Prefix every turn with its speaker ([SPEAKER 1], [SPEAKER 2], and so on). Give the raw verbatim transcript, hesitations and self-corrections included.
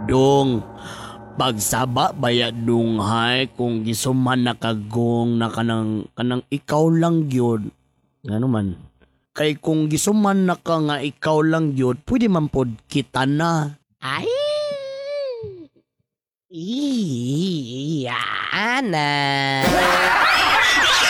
[SPEAKER 1] Dong, pagsaba baya dunghay kung gisuman na kagong na kanang, kanang ikaw lang yun. Ano man. Kay kung gisuman na ka nga ikaw lang yun, pwede man pod kita na.
[SPEAKER 2] Ay! Iya na.